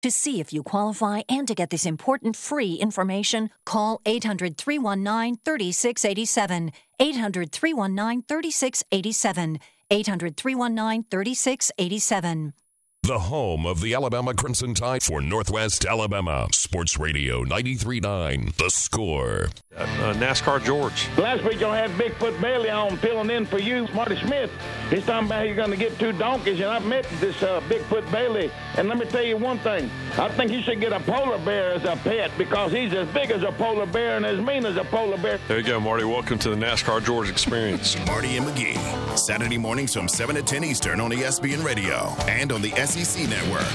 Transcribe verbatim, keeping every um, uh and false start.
To see if you qualify and to get this important free information, call eight hundred, three one nine, three six eight seven, eight hundred, three one nine, three six eight seven, eight hundred, three one nine, three six eight seven. The home of the Alabama Crimson Tide for Northwest Alabama. Sports Radio ninety-three point nine, The Score. Uh, uh, NASCAR George. Last week y'all had Bigfoot Bailey on filling in for you, Marty Smith. This time about you're going to get two donkeys, and I've met this uh, Bigfoot Bailey. And let me tell you one thing. I think you should get a polar bear as a pet because he's as big as a polar bear and as mean as a polar bear. There you go, Marty. Welcome to the NASCAR George experience. Marty and McGee. Saturday mornings from seven to ten Eastern on E S P N Radio and on the S E C Network.